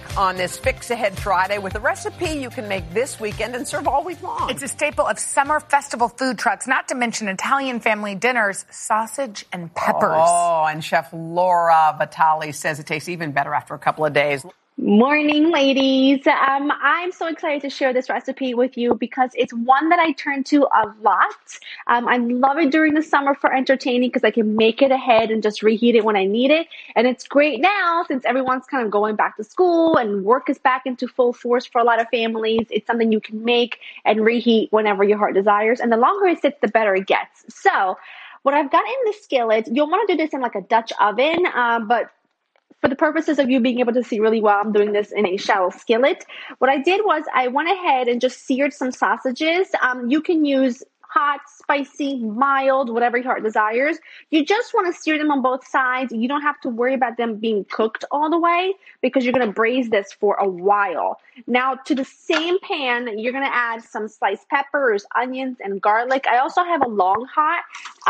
on this Fix Ahead Friday with a recipe you can make this weekend and serve all week long. It's a staple of summer festival food trucks, not to mention Italian family dinners, sausage and peppers. Oh, and Chef Laura Vitale says it tastes even better after a couple of days. Morning, ladies. I'm so excited to share this recipe with you because it's one that I turn to a lot. I love it during the summer for entertaining because I can make it ahead and just reheat it when I need it. And it's great now since everyone's kind of going back to school and work is back into full force for a lot of families. It's something you can make and reheat whenever your heart desires. And the longer it sits, the better it gets. So what I've got in the skillet, you'll want to do this in like a Dutch oven, but for the purposes of you being able to see really well, I'm doing this in a shallow skillet. What I did was I went ahead and just seared some sausages. You can use hot, spicy, mild, whatever your heart desires. You just want to sear them on both sides. You don't have to worry about them being cooked all the way because you're going to braise this for a while. Now, to the same pan, you're going to add some sliced peppers, onions, and garlic. I also have a long hot.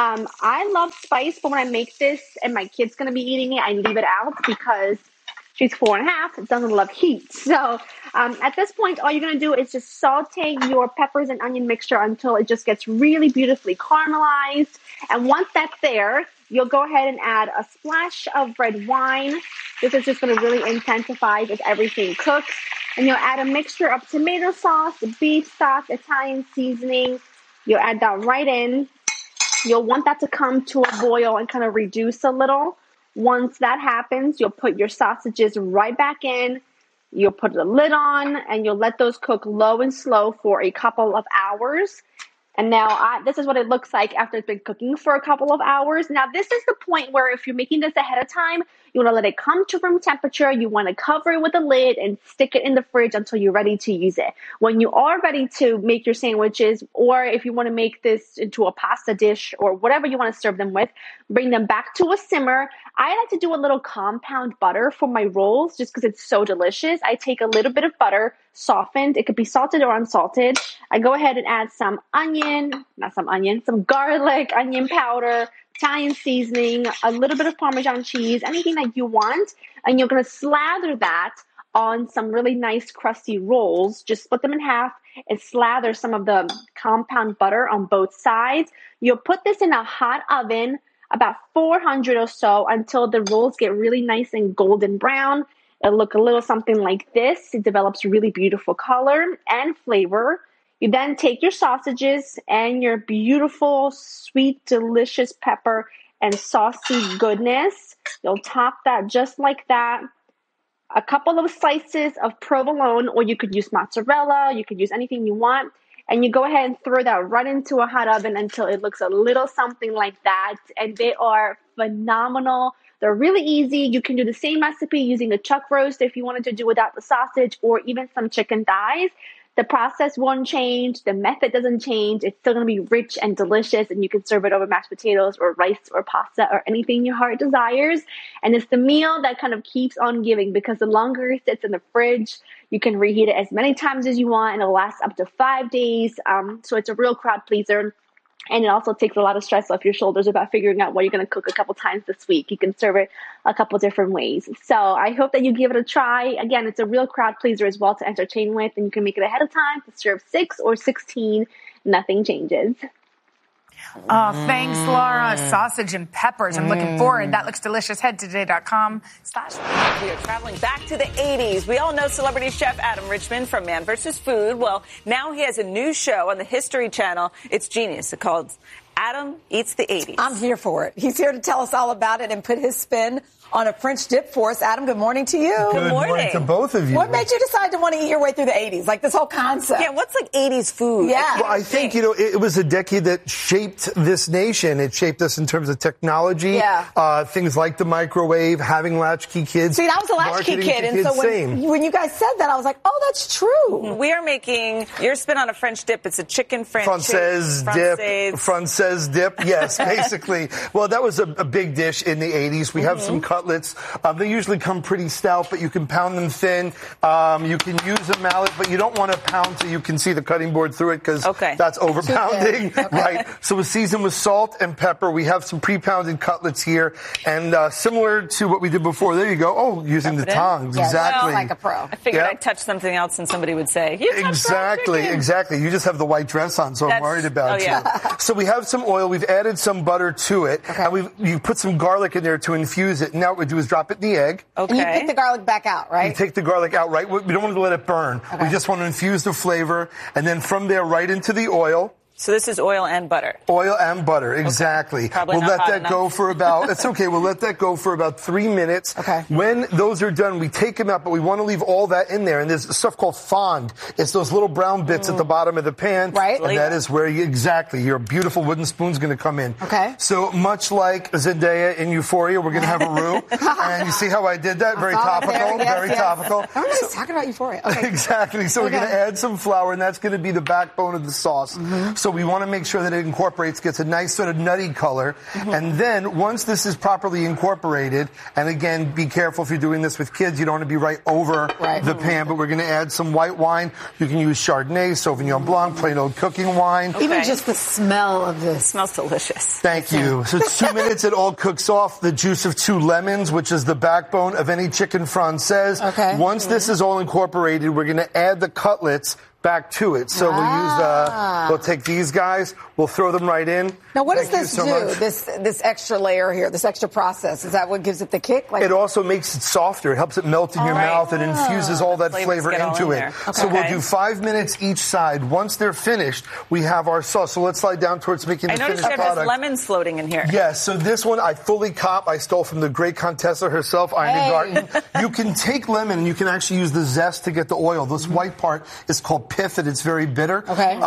I love spice, but when I make this and my kid's going to be eating it, I leave it out because she's 4.5, doesn't love heat. So at this point, all you're going to do is just saute your peppers and onion mixture until it just gets really beautifully caramelized. And once that's there, you'll go ahead and add a splash of red wine. This is just going to really intensify as everything cooks. And you'll add a mixture of tomato sauce, beef stock, Italian seasoning. You'll add that right in. You'll want that to come to a boil and kind of reduce a little. Once that happens, you'll put your sausages right back in. You'll put the lid on and you'll let those cook low and slow for a couple of hours. And now this is what it looks like after it's been cooking for a couple of hours. Now, this is the point where if you're making this ahead of time, you want to let it come to room temperature. You want to cover it with a lid and stick it in the fridge until you're ready to use it. When you are ready to make your sandwiches, or if you want to make this into a pasta dish or whatever you want to serve them with, bring them back to a simmer. I like to do a little compound butter for my rolls just because it's so delicious. I take a little bit of butter, softened. It could be salted or unsalted. I go ahead and add some garlic, onion powder, Italian seasoning, a little bit of Parmesan cheese, anything that you want. And you're going to slather that on some really nice crusty rolls. Just split them in half and slather some of the compound butter on both sides. You'll put this in a hot oven, about 400 or so, until the rolls get really nice and golden brown. It'll look a little something like this. It develops really beautiful color and flavor. You then take your sausages and your beautiful, sweet, delicious pepper and saucy goodness. You'll top that just like that. A couple of slices of provolone, or you could use mozzarella. You could use anything you want. And you go ahead and throw that right into a hot oven until it looks a little something like that. And they are phenomenal. They're really easy. You can do the same recipe using a chuck roast if you wanted to do without the sausage, or even some chicken thighs. The process won't change. The method doesn't change. It's still going to be rich and delicious, and you can serve it over mashed potatoes or rice or pasta or anything your heart desires. And it's the meal that kind of keeps on giving because the longer it sits in the fridge, you can reheat it as many times as you want, and it'll last up to 5 days. So it's a real crowd pleaser. And it also takes a lot of stress off your shoulders about figuring out what you're going to cook a couple times this week. You can serve it a couple different ways. So I hope that you give it a try. Again, it's a real crowd pleaser as well to entertain with. And you can make it ahead of time to serve 6 or 16. Nothing changes. Oh, thanks, Laura. Sausage and peppers. I'm looking forward. That looks delicious. Head to today.com/. We are traveling back to the 80s. We all know celebrity chef Adam Richman from Man vs. Food. Well, now he has a new show on the History Channel. It's genius. It's called Adam Eats the 80s. I'm here for it. He's here to tell us all about it and put his spin on a French dip for us. Adam, good morning to you. Good morning to both of you. What made you decide to want to eat your way through the 80s? Like this whole concept. Yeah, what's like 80s food? Yeah. Well, I think, it was a decade that shaped this nation. It shaped us in terms of technology. Yeah. Things like the microwave, having latchkey kids. See, I was a latchkey kid. And so when you guys said that, I was like, oh, that's true. We are making your spin on a French dip. It's a chicken Française dip. Yes, basically. Well, that was a big dish in the 80s. We have some cutlets. They usually come pretty stout, but you can pound them thin. You can use a mallet, but you don't want to pound so you can see the cutting board through it because that's over pounding. Right. So we season with salt and pepper. We have some pre-pounded cutlets here, and similar to what we did before. There you go. Oh, using the tongs. Yes. Exactly. Like a pro. I figured I'd touch something else and somebody would say, you exactly. You just have the white dress on, so I'm worried about you. So we have some oil. We've added some butter to it. And you put some garlic in there to infuse it. Now what we do is drop it in the egg. And you pick the garlic back out, right? You take the garlic out, right? We don't want to let it burn. We just want to infuse the flavor. And then from there, right into the oil. So this is oil and butter. Oil and butter, exactly. Probably we'll not let that enough. go for about, it's okay, we'll let that go for about 3 minutes. When those are done, we take them out, but we want to leave all that in there. And there's stuff called fond. It's those little brown bits at the bottom of the pan. Right. And that is where your beautiful wooden spoon's going to come in. Okay. So much like Zendaya in Euphoria, we're going to have a roux. And you see how I did that? Very topical. Very topical. Everybody's talking about Euphoria. Okay. Exactly. So we're going to add some flour, and that's going to be the backbone of the sauce. So we want to make sure that it incorporates, gets a nice sort of nutty color. And then once this is properly incorporated, and again, be careful if you're doing this with kids, you don't want to be right over the pan, but we're going to add some white wine. You can use Chardonnay, Sauvignon Blanc, plain old cooking wine. Even just the smell of this. It smells delicious. Thank you. So it's 2 minutes, it all cooks off. The juice of 2 lemons, which is the backbone of any chicken francaise. Once this is all incorporated, we're going to add the cutlets back to it. So we'll take these guys, we'll throw them right in. Now, what does Thank this you so do? much. This extra layer here, this extra process, is that what gives it the kick? It also makes it softer. It helps it melt in your mouth and infuses all that flavor into it. So we'll do 5 minutes each side. Once they're finished, we have our sauce. So let's slide down towards making the finished product. I noticed there's lemons floating in here. Yes, so this one I fully cop. I stole from the great Contessa herself, Ina Garten. You can take lemon and you can actually use the zest to get the oil. This white part is called pith, and it's very bitter.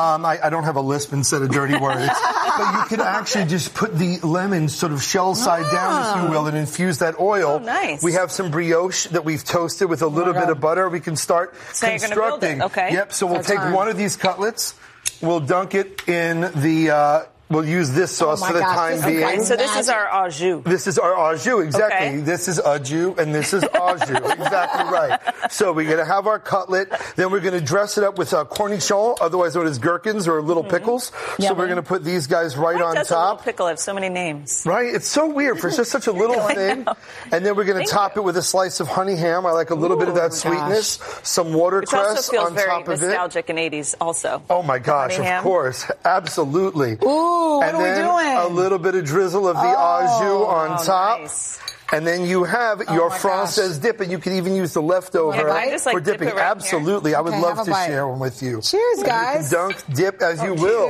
I don't have a lisp instead of dirty words. But you can actually just put the lemon sort of shell side down, if you will, and infuse that oil. Nice. We have some brioche that we've toasted with a little bit of butter. We can start constructing. Yep, so we'll take one of these cutlets. We'll dunk it in the... We'll use this sauce for the time being. So this is our au jus. This is our au jus, exactly. This is au jus, and this is au jus. Exactly right. So we're going to have our cutlet. Then we're going to dress it up with cornichon, otherwise known as gherkins or little pickles. So we're going to put these guys right on top. A little pickle have so many names? Right? It's so weird for just such a little thing. And then we're going to top it with a slice of honey ham. I like a little bit of that sweetness. Some watercress on top of it. It also feels very nostalgic in 80s also. Oh, my gosh, of course. Absolutely. Ooh, what are we doing? A little bit of drizzle of the au jus on top. Nice. And then you have your francaise dip, and you can even use the leftover for dipping. Absolutely. I would love to share one with you. Cheers, guys. You can dunk, dip as you will.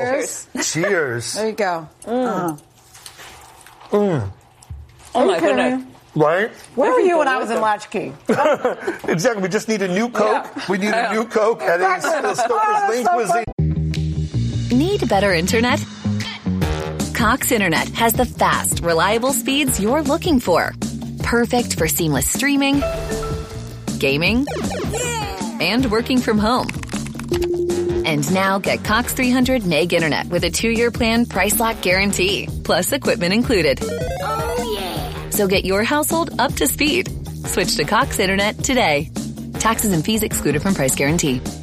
Cheers. There you go. Oh, my goodness. Right? Where were you when I was in Latchkey? Exactly. We just need a new Coke. Yeah. We need a new Coke at Stoker's Lean Cuisine. Need better internet? Cox Internet has the fast, reliable speeds you're looking for. Perfect for seamless streaming, gaming, and working from home. And now get Cox 300 meg internet with a 2-year plan price lock guarantee, plus equipment included. Oh, yeah. So get your household up to speed. Switch to Cox Internet today. Taxes and fees excluded from price guarantee.